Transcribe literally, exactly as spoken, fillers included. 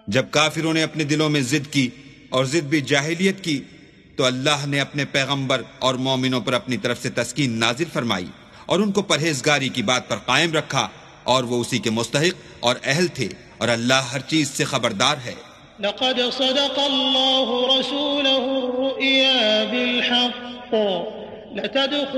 जब काफिरों ने अपने दिलों में जिद की और जिद भी जाहिलियत की तो अल्लाह ने अपने पैगंबर और मोमिनों पर अपनी तरफ से तस्कीन नाजिल फरमाई और उनको परहेजगारी की बात पर कायम रखा और वो उसी के मुस्तहिक और अहल थे और अल्लाह हर चीज से खबरदार है। लक़द सदक़ल्लाहु रसूलहु रुया बिल हक़्क़